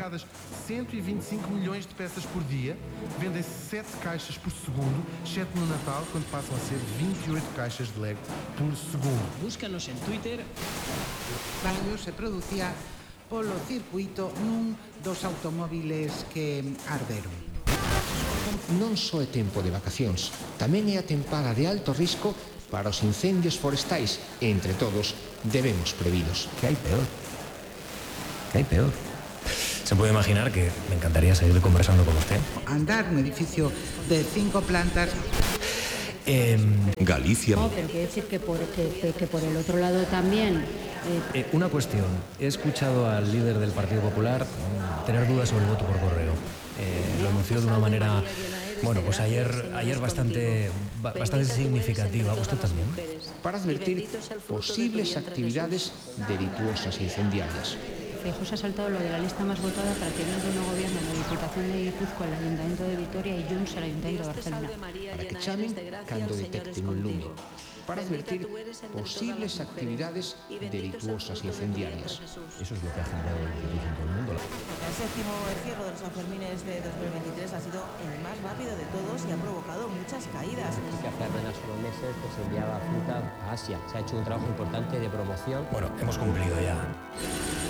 fabricadas 125 milhões de peças por dia, vendem-se 7 caixas por segundo, exceto no Natal, quando passam a ser 28 caixas de Lego por segundo. Búscanos en Twitter. O daño se producía polo circuito nun dos automóviles que arderon. Non só é tempo de vacacións, tamén é a tempada de alto risco para os incendios forestais e, entre todos, debemos previdos. ¿Qué hay peor? ¿Qué hay peor? Se puede imaginar que me encantaría seguir conversando con usted. Andar un edificio de 5 plantas. Galicia. No, pero quiere decir que por el otro lado también. Una cuestión. He escuchado al líder del Partido Popular tener dudas sobre el voto por correo. Lo anunció de una manera, bueno, pues ayer bastante significativa. ¿Usted también? Para advertir posibles actividades delituosas e incendiarias. Feijóo se ha saltado lo de la lista más votada para que Bildu no gobierne la Diputación de Guipúzcoa, el Ayuntamiento de Vitoria y Junts el Ayuntamiento de Barcelona. Para que chamen cando detecten un lume. Para advertir posibles actividades delituosas e incendiarias. Eso es lo que ha generado el virus en todo el mundo. El séptimo encierro de los Sanfermines de 2023 ha sido el más rápido de todos y ha provocado muchas caídas. Que hace apenas unos meses se enviaba fruta a Asia. Se ha hecho un trabajo importante de promoción. Bueno, hemos cumplido ya.